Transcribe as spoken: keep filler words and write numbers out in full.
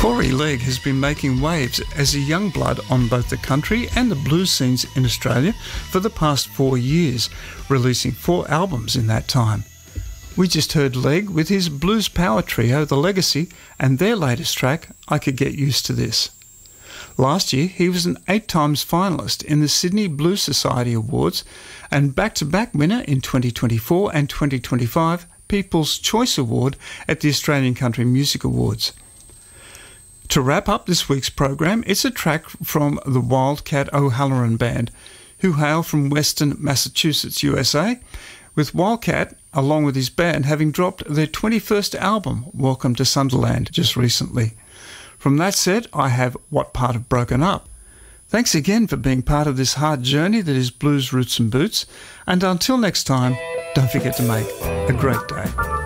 Corey Legg has been making waves as a young blood on both the country and the blues scenes in Australia for the past four years, releasing four albums in that time. We just heard Legg with his blues power trio, The Legacy, and their latest track, I Could Get Used to This. Last year, he was an eight times finalist in the Sydney Blues Society Awards and back-to-back winner in twenty twenty-four and twenty twenty-five People's Choice Award at the Australian Country Music Awards. To wrap up this week's program, it's a track from the Wildcat O'Halloran Band, who hail from Western Massachusetts, U S A, with Wildcat, along with his band, having dropped their twenty-first album, Welcome to Sunderland, just recently. From that said, I have What Part of Broken Up. Thanks again for being part of this hard journey that is Blues Roots and Boots, and until next time, don't forget to make a great day.